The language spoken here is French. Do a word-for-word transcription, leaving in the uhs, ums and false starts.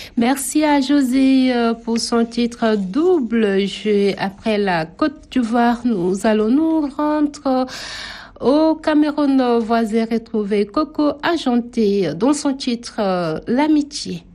Merci à José euh, pour son titre double jeu. Après la Côte d'Ivoire, nous allons nous rendre au Cameroun voisin retrouver Coco Ajanté dans son titre euh, L'amitié.